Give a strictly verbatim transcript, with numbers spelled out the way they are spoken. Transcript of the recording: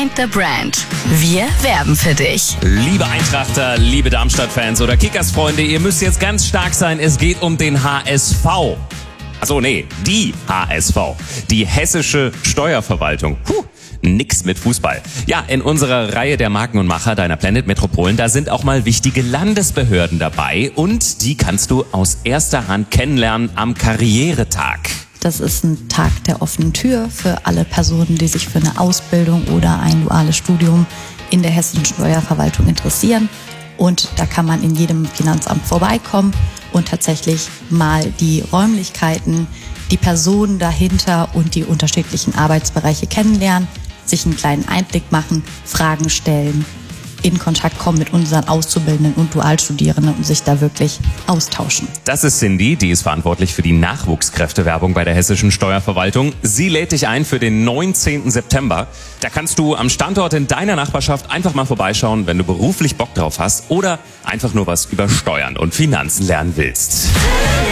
Frank the Brand. Wir werben für dich. Liebe Eintrachter, liebe Darmstadt-Fans oder Kickers-Freunde, ihr müsst jetzt ganz stark sein. Es geht um den H S V. Achso, nee, die H S V. Die Hessische Steuerverwaltung. Puh. Nix mit Fußball. Ja, in unserer Reihe der Marken und Macher deiner Planet Metropolen, da sind auch mal wichtige Landesbehörden dabei und die kannst du aus erster Hand kennenlernen am Karrieretag. Das ist ein Tag der offenen Tür für alle Personen, die sich für eine Ausbildung oder ein duales Studium in der Hessischen Steuerverwaltung interessieren. Und da kann man in jedem Finanzamt vorbeikommen und tatsächlich mal die Räumlichkeiten, die Personen dahinter und die unterschiedlichen Arbeitsbereiche kennenlernen, sich einen kleinen Einblick machen, Fragen stellen, in Kontakt kommen mit unseren Auszubildenden und Dualstudierenden und sich da wirklich austauschen. Das ist Cindy, die ist verantwortlich für die Nachwuchskräftewerbung bei der Hessischen Steuerverwaltung. Sie lädt dich ein für den neunzehnten September. Da kannst du am Standort in deiner Nachbarschaft einfach mal vorbeischauen, wenn du beruflich Bock drauf hast oder einfach nur was über Steuern und Finanzen lernen willst.